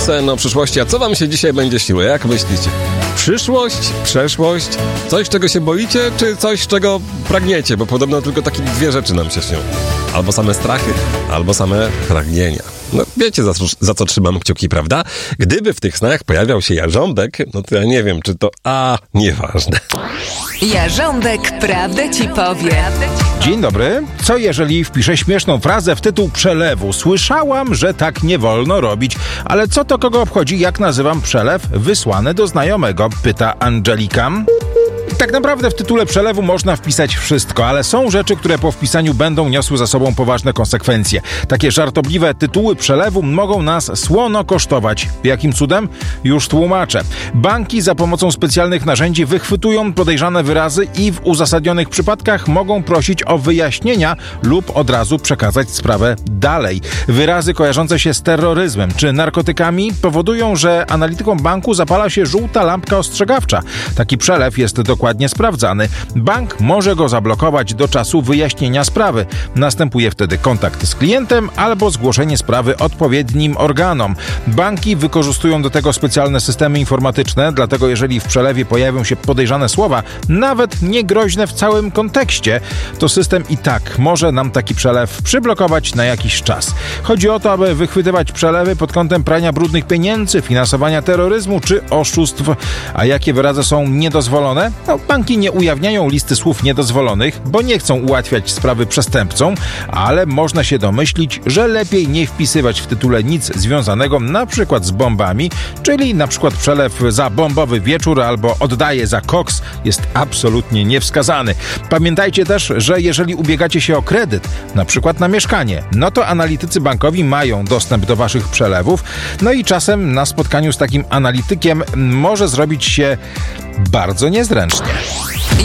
sen o przyszłości. A co wam się dzisiaj będzie śniło? Jak myślicie? Przyszłość? Przeszłość? Coś, czego się boicie, czy coś, czego pragniecie? Bo podobno tylko takie dwie rzeczy nam się śnią. Albo same strachy, albo same pragnienia. No wiecie, za co trzymam kciuki, prawda? Gdyby w tych snach pojawiał się Jarząbek, no to ja nie wiem, czy to... nieważne. Jarząbek prawdę ci powie. Dzień dobry. Co jeżeli wpiszę śmieszną frazę w tytuł przelewu? Słyszałam, że tak nie wolno robić. Ale co to kogo obchodzi, jak nazywam przelew wysłany do znajomego? Pyta Angelika. Tak naprawdę w tytule przelewu można wpisać wszystko, ale są rzeczy, które po wpisaniu będą niosły za sobą poważne konsekwencje. Takie żartobliwe tytuły przelewu mogą nas słono kosztować. Jakim cudem? Już tłumaczę. Banki za pomocą specjalnych narzędzi wychwytują podejrzane wyrazy i w uzasadnionych przypadkach mogą prosić o wyjaśnienia lub od razu przekazać sprawę dalej. Wyrazy kojarzące się z terroryzmem czy narkotykami powodują, że analitykom banku zapala się żółta lampka ostrzegawcza. Taki przelew jest dokładnie sprawdzany. Bank może go zablokować do czasu wyjaśnienia sprawy. Następuje wtedy kontakt z klientem albo zgłoszenie sprawy odpowiednim organom. Banki wykorzystują do tego specjalne systemy informatyczne, dlatego jeżeli w przelewie pojawią się podejrzane słowa, nawet niegroźne w całym kontekście, to system i tak może nam taki przelew przyblokować na jakiś czas. Chodzi o to, aby wychwytywać przelewy pod kątem prania brudnych pieniędzy, finansowania terroryzmu czy oszustw. A jakie wyrazy są niedozwolone? Banki nie ujawniają listy słów niedozwolonych, bo nie chcą ułatwiać sprawy przestępcom, ale można się domyślić, że lepiej nie wpisywać w tytule nic związanego na przykład z bombami, czyli na przykład przelew za bombowy wieczór albo oddaję za koks jest absolutnie niewskazany. Pamiętajcie też, że jeżeli ubiegacie się o kredyt, na przykład na mieszkanie, no to analitycy bankowi mają dostęp do waszych przelewów, no i czasem na spotkaniu z takim analitykiem może zrobić się bardzo niezręcznie.